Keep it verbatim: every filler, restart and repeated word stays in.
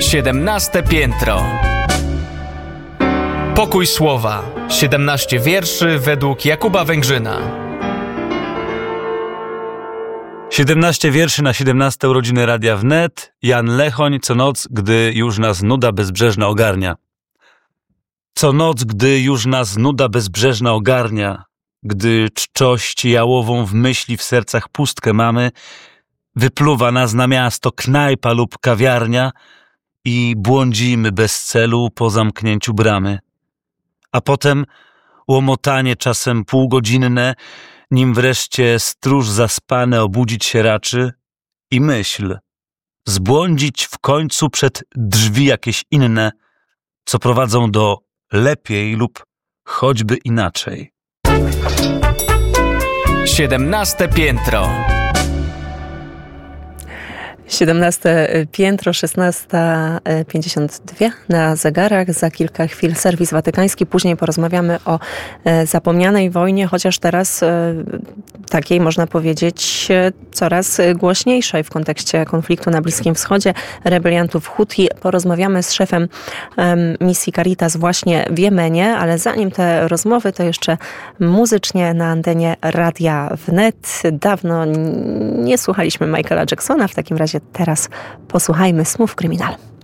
Siedemnaste piętro. Pokój słowa. Siedemnaście wierszy według Jakuba Węgrzyna. siedemnaście wierszy na siedemnaste urodziny Radia Wnet. Jan Lechoń, co noc, gdy już nas nuda bezbrzeżna ogarnia. Co noc, gdy już nas nuda bezbrzeżna ogarnia, gdy czczość jałową w myśli w sercach pustkę mamy, wypluwa nas na miasto knajpa lub kawiarnia i błądzimy bez celu po zamknięciu bramy. A potem łomotanie czasem półgodzinne, nim wreszcie stróż zaspany obudzić się raczy i myśl, zbłądzić w końcu przed drzwi jakieś inne, co prowadzą do lepiej lub choćby inaczej. Siedemnaste piętro. siedemnaste piętro, szesnasta pięćdziesiąt dwa na zegarach. Za kilka chwil serwis watykański. Później porozmawiamy o zapomnianej wojnie, chociaż teraz takiej, można powiedzieć, coraz głośniejszej w kontekście konfliktu na Bliskim Wschodzie, rebeliantów Huti. Porozmawiamy z szefem misji Caritas właśnie w Jemenie, ale zanim te rozmowy, to jeszcze muzycznie na antenie Radia Wnet. Dawno nie słuchaliśmy Michaela Jacksona, w takim razie teraz posłuchajmy Smooth Criminal.